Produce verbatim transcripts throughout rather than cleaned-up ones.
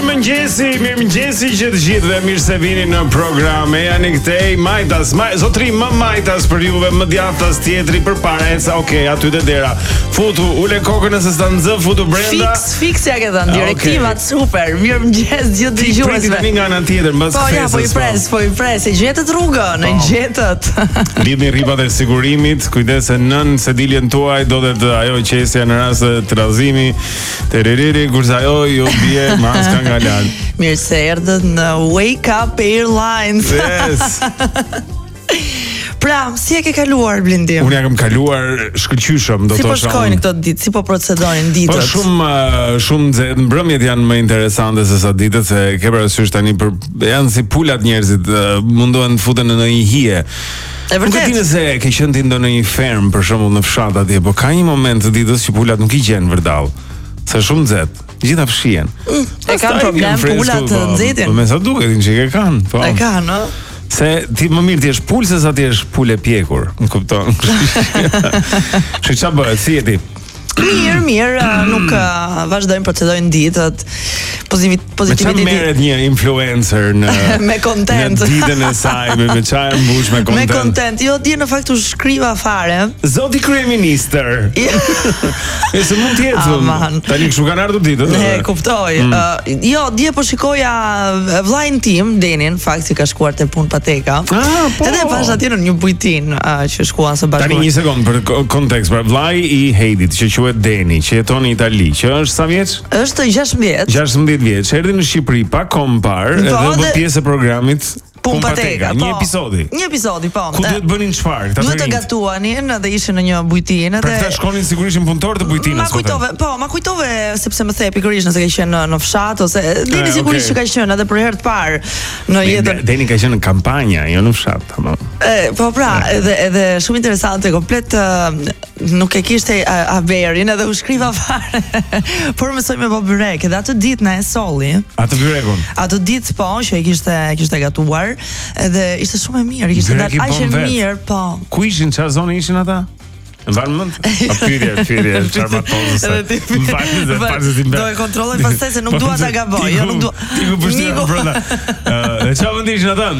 Mirëmëngjesi, mirëmëngjesi që të gjithëve, mirë se vini në program. E janë këtej Majtas, maj, zotri më Majtas për juve, më djathtas tjetri përpara. Eca, okay, aty te dera. Futu, ule kokën nëse s'ta nxë, futu brenda. Fix, fix ja ke dhënë direktivat, okay. Super. Mirëmëngjes gjithë dëgjuesve. Priti tani nga ana tjetër, mbas po, ja, po i pres, po i pres, e gjetët rrugën, e gjetët. Lidhni rripat e sigurimit, kujdes se nën sediljen tuaj do të ajo qesja në rast të trazimi. Tereriri kurse ajo ju bie maska nga lart. Mirë se erdhët në Wake Up Airlines. Yes. Pra, si e ke kaluar Blendi? Unë ja kam kaluar shkëlqyshëm, do të thosh. Si po shkojnë këto ditë, si po procedojnë ditët? Po shumë shumë nxehtë, mbrëmjet janë më interesante se sa ditët, se ke parasysh tani për janë si pulat njerëzit, mundohen të futen në një hije. E vërtet. Nuk e di nëse ke qenë ti në një ferm për shembull në fshat atje, po ka një moment të ditës që pulat nuk i gjen vërdall. Se shumë nxehtë. Gjitha fshihen. Mm, e kanë problem pulat të nxehtin. Po me sa duket që e kanë, po. E kanë, ëh. Se ti më mirë ti je pul se sa ti je pul e pjekur, më kupton. Çi çfarë bëhet, si je ti? Mirë, mirë, nuk uh, vazhdojmë procedojnë ditët. Pozitiviteti. Me çfarë merret një influencer në me content. Në ditën e saj, me me çfarë mbush me content. Me content. Jo, di në fakt u shkriva fare. Zoti kryeministër. E se mund të jetë. Tani kështu kanë ardhur ditët. E kuptoj. Mm. Uh, jo, dje po shikoja vllajin tim, Denin, fakt si ka shkuar te punë pateka. Ah, po. Edhe pash atje në një bujtin uh, që shkuan së bashku. Tani një sekond për kontekst, pra vllai i Heidit që quhet Deni, që jeton në Itali, që është sa vjeç? Është gjashtëdhjetë. gjashtëdhjetë vjeç, erdhi në Shqipëri pa kohë parë, edhe u bë pjesë e programit Punë pateka, një episodi. Një episodi, po. Ku duhet bënin çfarë? Duhet të gatuanin dhe ishin në një bujtinë edhe. Pra këta shkonin sigurisht në punëtor të bujtinës. Ma kujtove, po, ma kujtove sepse më the pikërisht nëse ke qenë në, në fshat ose Deni sigurisht që ka qenë edhe për herë të parë në jetën. Deni ka qenë në kampanja, jo në fshat, tamam. E, po pra, edhe edhe shumë interesante, komplet uh, nuk e kishte averin edhe u shkriva fare. Por mësoj me bë byrek, edhe atë ditë na e solli. Atë byrekun. Atë ditë po, që e kishte e kishte gatuar. Edhe ishte shumë e mirë, ishte dalë aq e mirë, po. Ku ishin, çfarë zone ishin ata? Në varmënd? A pyetje, pyetje, çfarë matozë. Do e kontrolloj pastaj se nuk dua ta gaboj, jo nuk dua. Ti ku përshtyr brenda. Ë, çfarë mund të ishin ata?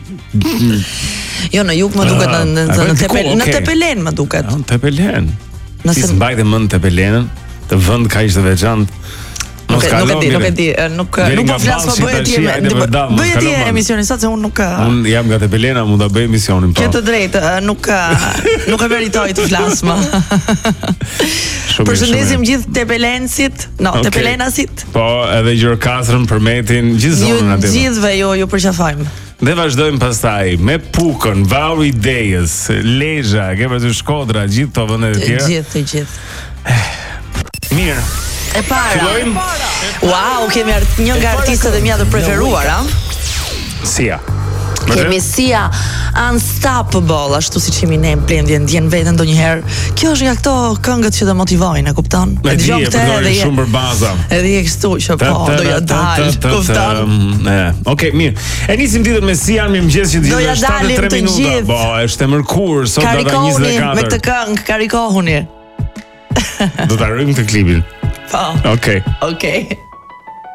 Jo, në jug më duket në në Tepelen, në Tepelen më duket. Në Tepelen. Nëse mbajtë mend Tepelenën, të vend kaq të veçantë. Nuk e di, nuk e di, nuk nuk po flas po bëhet ti. Bëhet ti emisionin sot se unë nuk un jam nga Tepelena, mund ta bëj emisionin po. Ke të drejtë, nuk nuk e meritoj të flas më. Përshëndesim gjithë tepelenësit, no, tepelenasit. Po, edhe Gjorkastrën, Përmetin, gjithë zonën aty. Gjithëve ju ju përqafojmë. Dhe vazhdojmë pastaj me Pukën, Varru i Dejës, Lezhë, ke parasysh Shkodra, gjithë to vendet e tjera. Gjithë, të gjithë. Mirë. E para. Wow, kemi një nga artistët e mia të preferuar, a? Sia. Kemi Sia Unstoppable, ashtu siç jemi ne Blendi, ndjen veten ndonjëherë. Kjo është nga këto këngët që të motivojnë, e kupton? E dëgjoj këtë edhe shumë për baza. Edhe e kështu që po do ja dal, kupton? Okej, mirë. E nisim ditën me Sia, mirëmëngjes që do ja dalim të gjithë. Po, është e mërkur, sot data njëzet e katër. Me këtë këngë, karikohuni. Do ta rrim këtë klipin. Po. Okej. Okej.